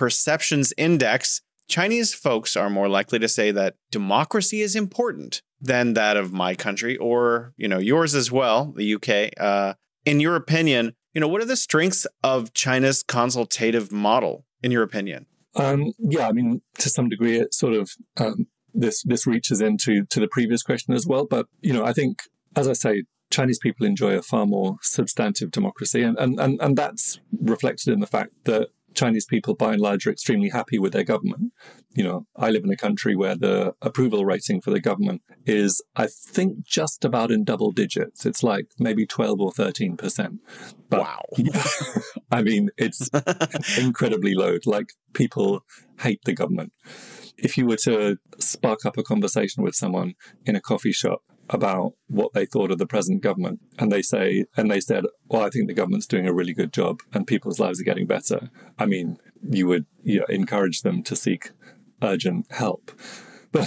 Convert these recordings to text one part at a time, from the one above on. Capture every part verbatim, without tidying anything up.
Perceptions Index, Chinese folks are more likely to say that democracy is important than that of my country or, you know, yours as well, the U K. Uh, in your opinion, you know, what are the strengths of China's consultative model, in your opinion? Um, yeah, I mean, to some degree, it sort of um, this this reaches into to the previous question as well. But, you know, I think, as I say, Chinese people enjoy a far more substantive democracy. And, and, and, and that's reflected in the fact that Chinese people, by and large, are extremely happy with their government. You know, I live in a country where the approval rating for the government is, I think, just about in double digits. It's like maybe twelve or thirteen percent. But, wow. Yeah, I mean, it's incredibly low. Like, people hate the government. If you were to spark up a conversation with someone in a coffee shop about what they thought of the present government, and they say, and they said, well, I think the government's doing a really good job and people's lives are getting better. I mean, you would you know, encourage them to seek urgent help. But,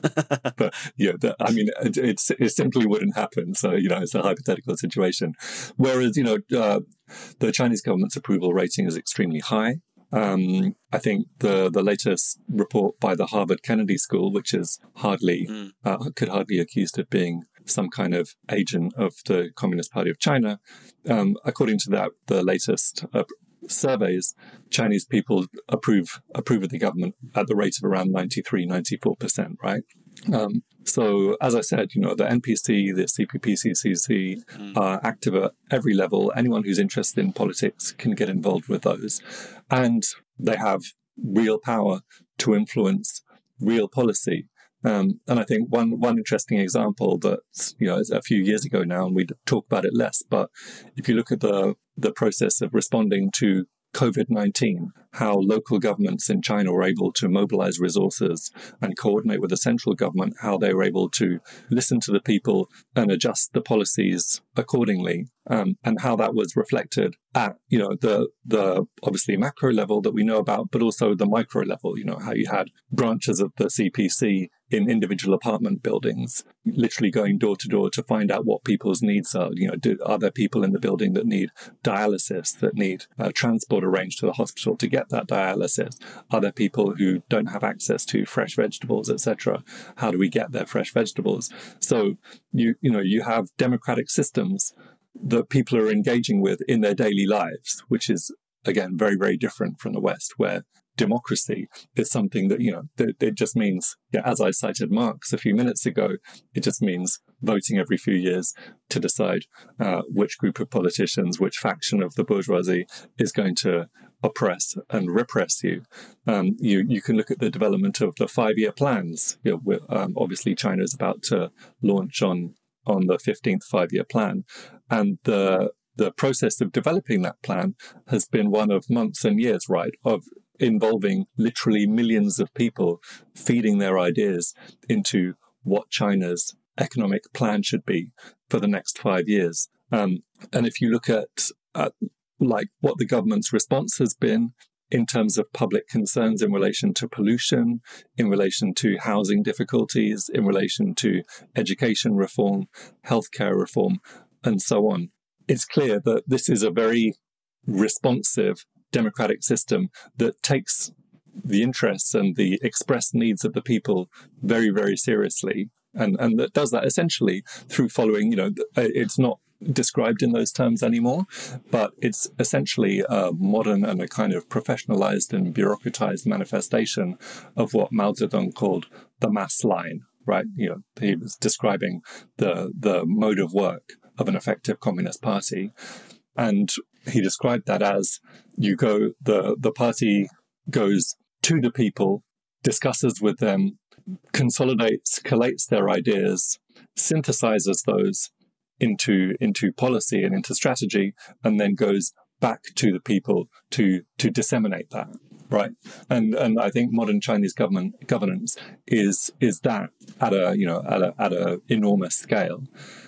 but yeah, the, I mean, it, it's, it simply wouldn't happen. So, you know, it's a hypothetical situation. Whereas, you know, uh, the Chinese government's approval rating is extremely high. Um, I think the the latest report by the Harvard Kennedy School, which is hardly mm. uh, could hardly be accused of being some kind of agent of the Communist Party of China, um, according to that, the latest uh, surveys, Chinese people approve approve of the government at the rate of around ninety-three, ninety-four percent, right? Um, so, as I said, you know, the N P C, the C P P, C C C mm. are active at every level. Anyone who's interested in politics can get involved with those. And they have real power to influence real policy. Um, and I think one one interesting example that, you know, a few years ago now, and we talk about it less, but if you look at the, the process of responding to COVID nineteen, how local governments in China were able to mobilize resources and coordinate with the central government, how they were able to listen to the people and adjust the policies accordingly, um, and how that was reflected at, you know, the the obviously macro level that we know about, but also the micro level, you know, how you had branches of the C P C in individual apartment buildings, literally going door to door to find out what people's needs are. You know, do, are there people in the building that need dialysis, that need uh, transport arranged to the hospital to get that dialysis? Are there people who don't have access to fresh vegetables, et cetera? How do we get their fresh vegetables? So you you know you have democratic systems that people are engaging with in their daily lives, which is again very very different from the West, where democracy is something that, you know, that it just means, yeah, as I cited Marx a few minutes ago, it just means voting every few years to decide uh, which group of politicians, which faction of the bourgeoisie is going to oppress and repress you. Um, you you can look at the development of the five-year plans. You know, um, obviously, China is about to launch on on the fifteenth five-year plan, and the the process of developing that plan has been one of months and years, right, of involving literally millions of people feeding their ideas into what China's economic plan should be for the next five years. Um, and if you look at, at like what the government's response has been in terms of public concerns in relation to pollution, in relation to housing difficulties, in relation to education reform, healthcare reform, and so on, it's clear that this is a very responsive democratic system that takes the interests and the expressed needs of the people very, very seriously. And, and that does that essentially through following, you know, it's not described in those terms anymore, but it's essentially a modern and a kind of professionalized and bureaucratized manifestation of what Mao Zedong called the mass line, right? You know, he was describing the the mode of work of an effective communist party. And he described that as you go, the, the party goes to the people, discusses with them, consolidates, collates their ideas, synthesizes those into into policy and into strategy, and then goes back to the people to to disseminate that, right? And and I think modern Chinese government governance is is that at a you know at a at a enormous scale,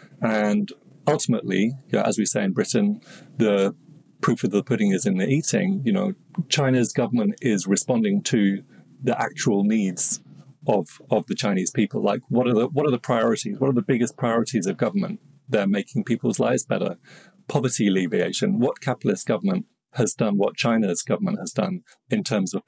and ultimately, you know, as we say in Britain, the proof of the pudding is in the eating. You know, China's government is responding to the actual needs of of the Chinese people. Like, what are the what are the priorities? What are the biggest priorities of government? They're making people's lives better. Poverty alleviation. What capitalist government has done what China's government has done in terms of